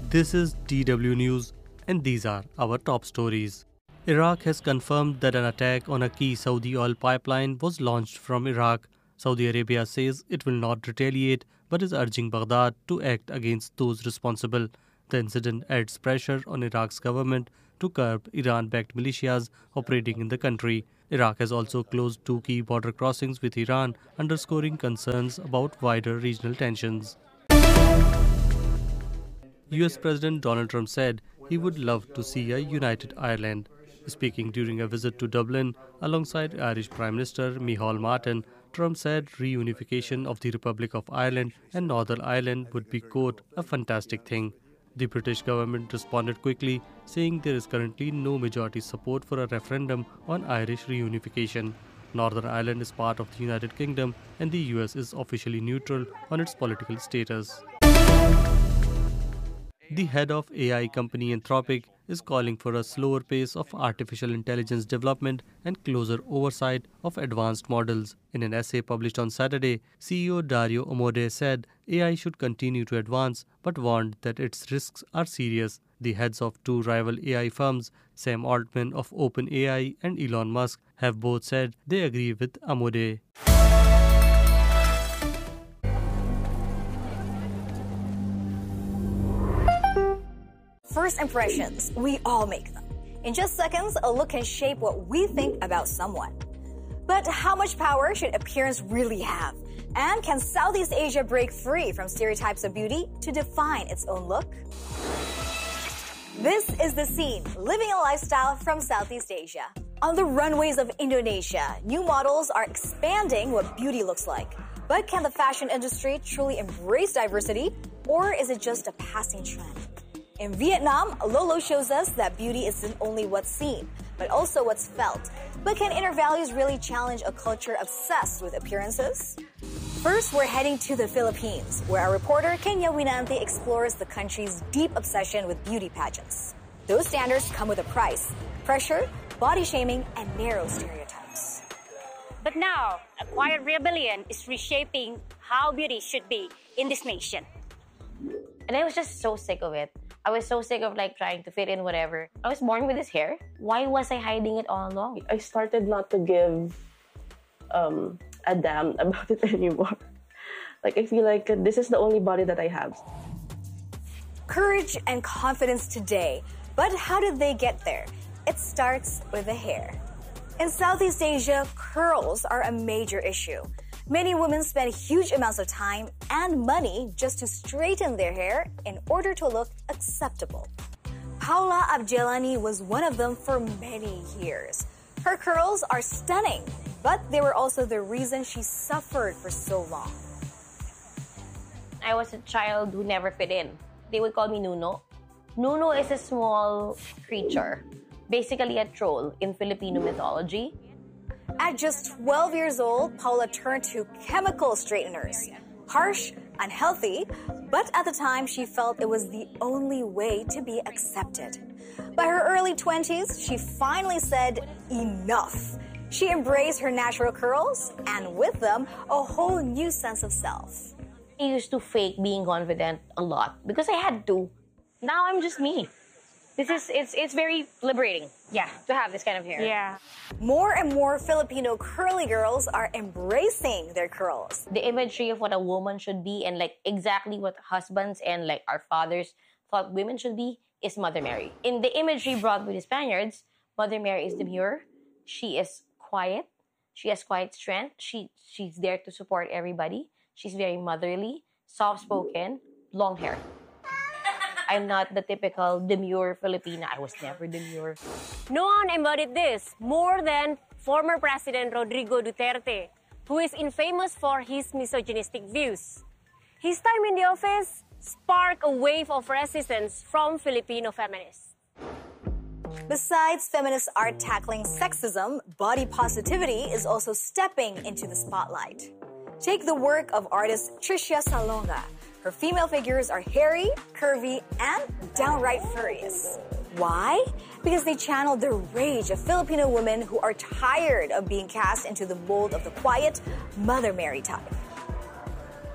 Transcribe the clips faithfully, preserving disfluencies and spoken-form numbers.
This is D W News, and these are our top stories. Iraq has confirmed that an attack on a key Saudi oil pipeline was launched from Iraq. Saudi Arabia says it will not retaliate but is urging Baghdad to act against those responsible. The incident adds pressure on Iraq's government to curb Iran-backed militias operating in the country. Iraq has also closed two key border crossings with Iran, underscoring concerns about wider regional tensions. U S President Donald Trump said he would love to see a united Ireland. Speaking during a visit to Dublin alongside Irish Prime Minister Micheál Martin, Trump said reunification of the Republic of Ireland and Northern Ireland would be, quote, a fantastic thing. The British government responded quickly, saying there is currently no majority support for a referendum on Irish reunification. Northern Ireland is part of the United Kingdom and the U S is officially neutral on its political status. The head of A I company Anthropic is calling for a slower pace of artificial intelligence development and closer oversight of advanced models. In an essay published on Saturday, C E O Dario Amodei said A I should continue to advance but warned that its risks are serious. The heads of two rival A I firms, Sam Altman of OpenAI and Elon Musk, have both said they agree with Amodei. First impressions, we all make them. In just seconds, a look can shape what we think about someone. But how much power should appearance really have? And can Southeast Asia break free from stereotypes of beauty to define its own look? This is The Scene, living a lifestyle from Southeast Asia. On the runways of Indonesia, new models are expanding what beauty looks like. But can the fashion industry truly embrace diversity? Or is it just a passing trend? In Vietnam, Lolo shows us that beauty isn't only what's seen, but also what's felt. But can inner values really challenge a culture obsessed with appearances? First, we're heading to the Philippines, where our reporter Kenya Winante explores the country's deep obsession with beauty pageants. Those standards come with a price: pressure, body shaming, and narrow stereotypes. But now, a quiet rebellion is reshaping how beauty should be in this nation. And I was just so sick of it. I was so sick of like trying to fit in whatever. I was born with this hair. Why was I hiding it all along? I started not to give um, a damn about it anymore. Like I feel like this is the only body that I have. Courage and confidence today. But how did they get there? It starts with the hair. In Southeast Asia, curls are a major issue. Many women spend huge amounts of time and money just to straighten their hair in order to look acceptable. Paula Abjelani was one of them for many years. Her curls are stunning, but they were also the reason she suffered for so long. I was a child who never fit in. They would call me Nuno. Nuno is a small creature, basically a troll in Filipino mythology. At just twelve years old, Paula turned to chemical straighteners. Harsh, unhealthy, but at the time she felt it was the only way to be accepted. By her early twenties, she finally said enough. She embraced her natural curls and with them, a whole new sense of self. I used to fake being confident a lot because I had to. Now I'm just me. This is, it's, it's very liberating, yeah, to have this kind of hair. Yeah. More and more Filipino curly girls are embracing their curls. The imagery of what a woman should be and like exactly what husbands and like our fathers thought women should be is Mother Mary. In the imagery brought by the Spaniards, Mother Mary is demure. She is quiet. She has quiet strength. She, she's there to support everybody. She's very motherly, soft-spoken, long hair. I'm not the typical demure Filipina. I was never demure. No one embodied this more than former President Rodrigo Duterte, who is infamous for his misogynistic views. His time in the office sparked a wave of resistance from Filipino feminists. Besides feminist art tackling sexism, body positivity is also stepping into the spotlight. Take the work of artist Tricia Salonga. Her female figures are hairy, curvy, and downright furious. Why? Because they channel the rage of Filipino women who are tired of being cast into the mold of the quiet Mother Mary type.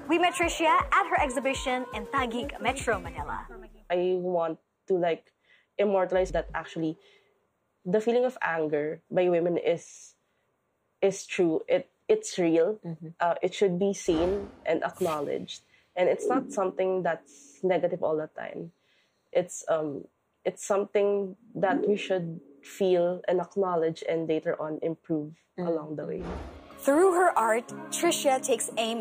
We met Tricia at her exhibition in Taguig, Metro Manila. I want to like immortalize that actually the feeling of anger by women is is true. It it's real. Mm-hmm. Uh, it should be seen and acknowledged, and it's not something that's negative all the time. It's um it's something that we should feel and acknowledge, and later on improve mm-hmm. along the way. Through her art, Tricia takes aim